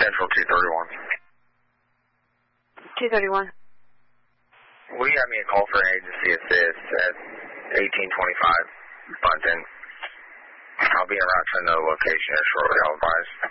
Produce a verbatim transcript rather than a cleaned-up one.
Central two thirty-one. two thirty-one. Will you have me a call for agency assist at eighteen twenty-five, Bunton? I'll be around to another location here shortly, I'll advise.